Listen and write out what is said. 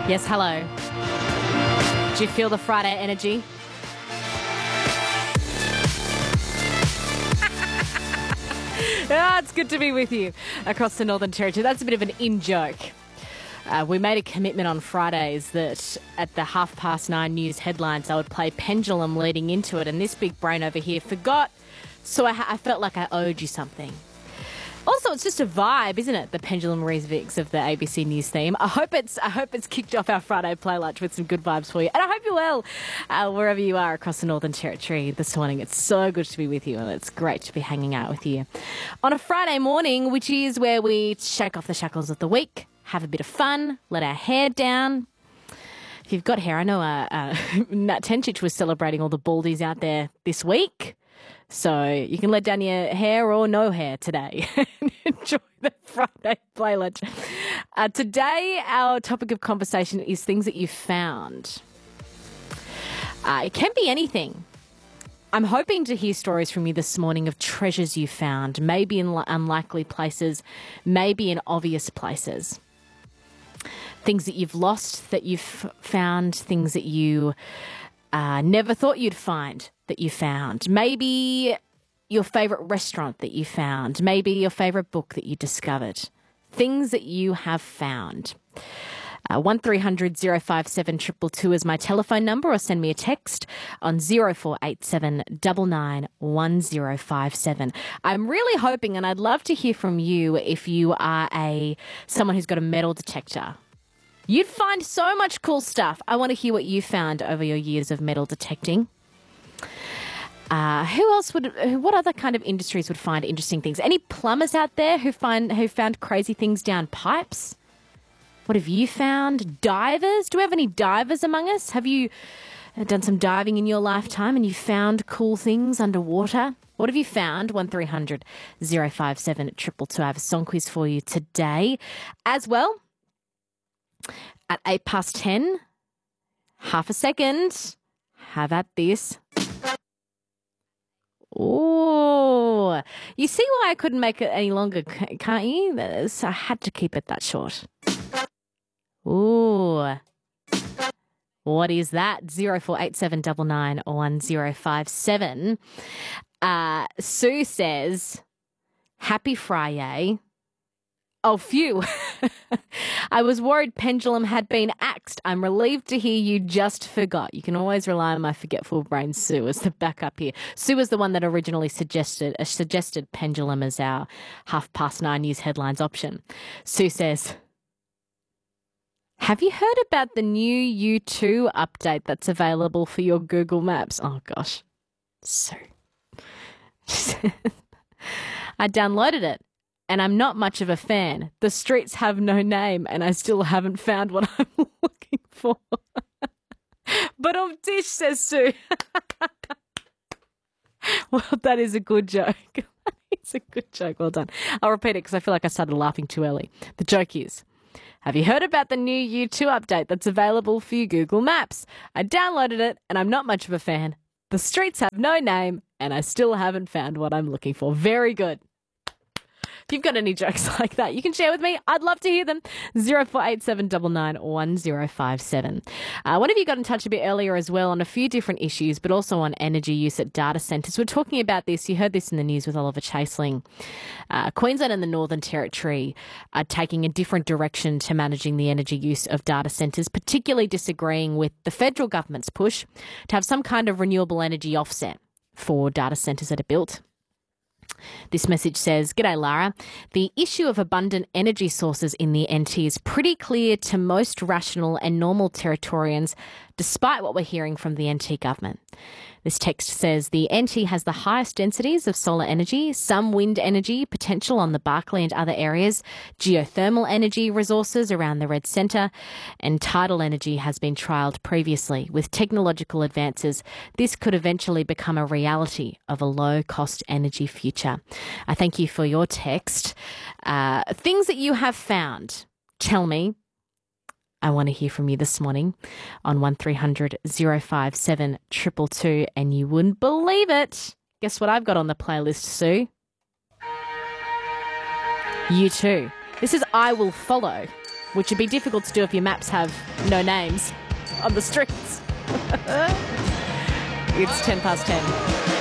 Yes, hello. Do you feel the Friday energy? It's good to be with you across the Northern Territory. That's a bit of an in-joke. We made a commitment on Fridays that at the 9:30 news headlines I would play Pendulum leading into it, and this big brain over here forgot, so I felt like I owed you something. Also, it's just a vibe, isn't it? The Pendulum remix of the ABC News theme. I hope it's kicked off our Friday play lunch with some good vibes for you. And I hope you're well wherever you are across the Northern Territory this morning. It's so good to be with you, and it's great to be hanging out with you on a Friday morning, which is where we shake off the shackles of the week, have a bit of fun, let our hair down. If you've got hair, I know Nat Tenchich was celebrating all the baldies out there this week. So you can let down your hair or no hair today and enjoy the Friday play lunch. Today, our topic of conversation is things that you've found. It can be anything. I'm hoping to hear stories from you this morning of treasures you found, maybe in unlikely places, maybe in obvious places. Things that you've lost that you've found, things that you never thought you'd find that you found. Maybe your favourite restaurant that you found. Maybe your favourite book that you discovered. Things that you have found. 1300 057 222 is my telephone number, or send me a text on 0487 99 1057. I'm really hoping, and I'd love to hear from you if you are someone who's got a metal detector. You'd find so much cool stuff. I want to hear what you found over your years of metal detecting. What other kind of industries would find interesting things? Any plumbers out there who found crazy things down pipes? What have you found? Divers? Do we have any divers among us? Have you done some diving in your lifetime and you found cool things underwater? What have you found? 1300 057 222. I have a song quiz for you today as well. At 10:08, half a second. How about this? Oh, you see why I couldn't make it any longer, can't you? I had to keep it that short. Ooh. What is that? 0487 99 1057. Sue says, happy Friday. Oh, phew. I was worried Pendulum had been axed. I'm relieved to hear you just forgot. You can always rely on my forgetful brain, Sue, as the backup here. Sue was the one that originally suggested Pendulum as our 9:30 news headlines option. Sue says, have you heard about the new U2 update that's available for your Google Maps? Oh, gosh. Sue. I downloaded it. And I'm not much of a fan. The streets have no name, and I still haven't found what I'm looking for. But Tish, says Sue. Well, that is a good joke. It's a good joke. Well done. I'll repeat it because I feel like I started laughing too early. The joke is, have you heard about the new U2 update that's available for your Google Maps? I downloaded it, and I'm not much of a fan. The streets have no name, and I still haven't found what I'm looking for. Very good. If you've got any jokes like that, you can share with me. I'd love to hear them. 0487 99 1057. One of you got in touch a bit earlier as well on a few different issues, but also on energy use at data centres. We're talking about this. You heard this in the news with Oliver Chaseling. Queensland and the Northern Territory are taking a different direction to managing the energy use of data centres, particularly disagreeing with the federal government's push to have some kind of renewable energy offset for data centres that are built. This message says, G'day Lara, the issue of abundant energy sources in the NT is pretty clear to most rational and normal Territorians, despite what we're hearing from the NT government. This text says the NT has the highest densities of solar energy, some wind energy potential on the Barkly and other areas, geothermal energy resources around the Red Centre, and tidal energy has been trialled previously. With technological advances, this could eventually become a reality of a low-cost energy future. I thank you for your text. Things that you have found, tell me. I want to hear from you this morning on 1300 057 222, and you wouldn't believe it. Guess what I've got on the playlist, Sue? U2. This is I Will Follow. which would be difficult to do if your maps have no names on the streets. It's 10 past 10.